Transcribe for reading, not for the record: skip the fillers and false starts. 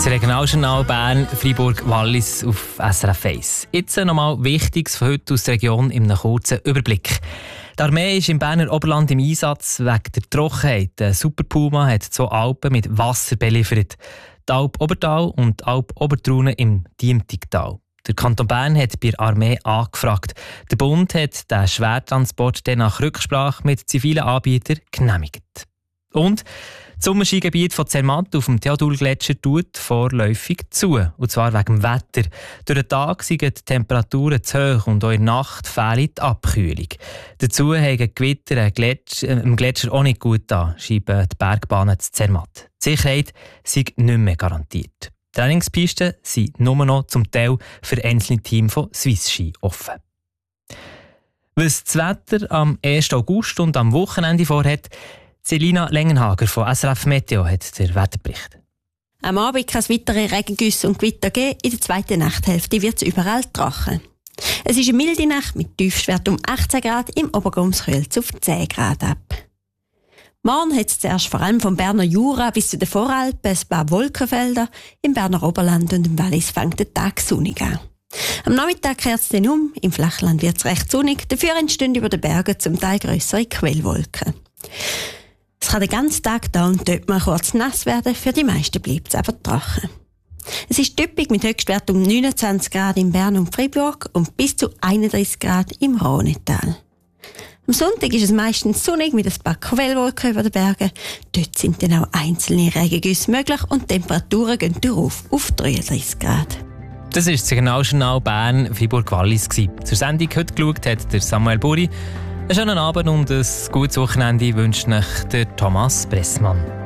Das Regionaljournal Bern, Freiburg, Wallis auf SRF 1. Jetzt nochmal Wichtiges von heute aus der Region in einem kurzen Überblick. Die Armee ist im Berner Oberland im Einsatz wegen der Trockenheit. Der Super Puma hat 2 Alpen mit Wasser beliefert. Die Alp Obertal und die Alp Obertraune im Diemtigtal. Der Kanton Bern hat bei der Armee angefragt. Der Bund hat den Schwertransport dann nach Rücksprache mit zivilen Anbietern genehmigt. Und das Sommerskigebiet von Zermatt auf dem Theodulgletscher tut vorläufig zu. Und zwar wegen dem Wetter. Durch den Tag sind die Temperaturen zu hoch und auch in der Nacht fehlt die Abkühlung. Dazu haben die Gewitter im Gletscher auch nicht gut an, schreiben die Bergbahnen zu Zermatt. Die Sicherheit sei nicht mehr garantiert. Die Trainingspisten sind nur noch zum Teil für einzelne Teams von Swiss Ski offen. Was das Wetter am 1. August und am Wochenende vorhat, Selina Lengenhager von SRF Meteo hat den Wetterbericht. Am Abend kann es weitere Regengüsse und Gewitter geben. In der zweiten Nachthälfte wird es überall trocken. Es ist eine milde Nacht mit Tiefstwert um 18 Grad, im Obergumskreuz auf 10 Grad ab. Morgen hat es zuerst vor allem vom Berner Jura bis zu den Voralpen ein paar Wolkenfelder. Im Berner Oberland und im Wallis fängt der Tag sonnig an. Am Nachmittag kehrt es dann um. Im Flachland wird es recht sonnig. Dafür entstehen über den Bergen zum Teil grössere Quellwolken. Es kann den ganzen Tag dauern und dort mal kurz nass werden. Für die meisten bleibt es aber trocken. Es ist typisch mit Höchstwert um 29 Grad in Bern und Freiburg und bis zu 31 Grad im Rhonetal. Am Sonntag ist es meistens sonnig mit ein paar Quellwolken über den Bergen. Dort sind dann auch einzelne Regengüsse möglich und die Temperaturen gehen darauf auf 33 Grad. Das war das Regionaljournal Bern, Freiburg, Wallis. Zur Sendung heute geschaut hat der Samuel Buri. Einen schönen Abend und ein gutes Wochenende wünscht euch der Thomas Bressmann.